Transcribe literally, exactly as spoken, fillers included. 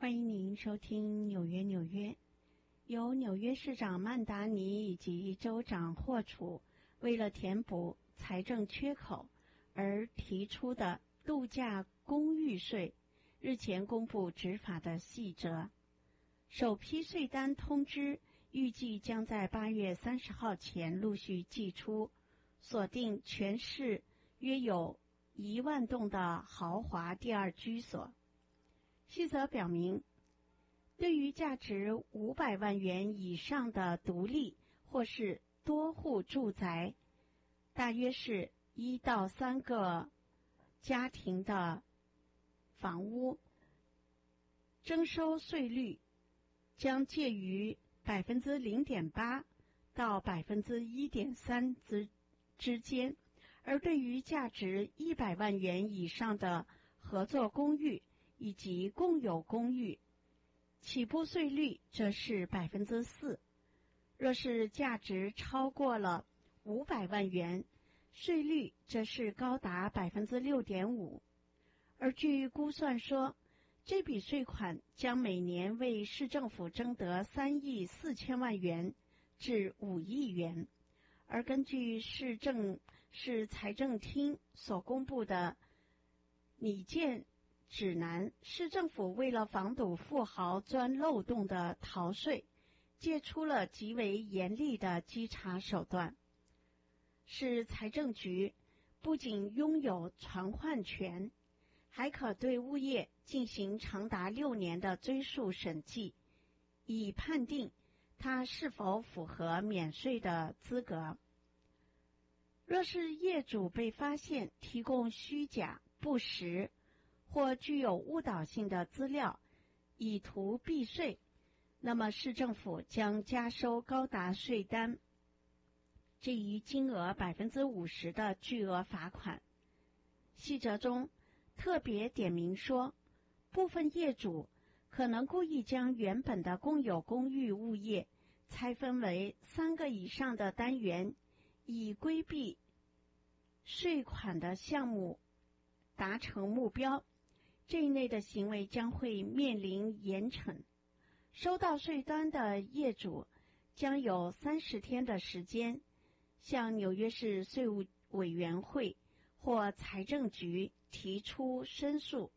欢迎您收听纽约纽约，由纽约市长曼达尼以及州长霍楚为了填补财政缺口而提出的度假公寓税日前公布执法的细则。首批税单通知预计将在八月三十号前陆续寄出，锁定全市约有一万栋的豪华第二居所。细则表明，对于价值五百万元以上的独立或是多户住宅，大约是一到三个家庭的房屋，征收税率将介于百分之零点八到百分之一点三之之间，而对于价值一百万元以上的合作公寓以及共有公寓，起步税率则是百分之四。若是价值超过了五百万元，税率则是高达百分之六点五。而据估算说，这笔税款将每年为市政府征得三亿四千万元至五亿元。而根据市政市财政厅所公布的拟建指南，市政府为了防堵富豪钻漏洞的逃税，借出了极为严厉的稽查手段。市财政局不仅拥有传唤权，还可对物业进行长达六年的追溯审计，以判定它是否符合免税的资格。若是业主被发现提供虚假、不实或具有误导性的资料，以图避税，那么市政府将加收高达税单至于金额百分之五十的巨额罚款。细则中特别点明说，部分业主可能故意将原本的公有公寓物业拆分为三个以上的单元，以规避税款的项目达成目标。这一类的行为将会面临严惩。收到税单的业主将有三十天的时间向纽约市税务委员会或财政局提出申诉。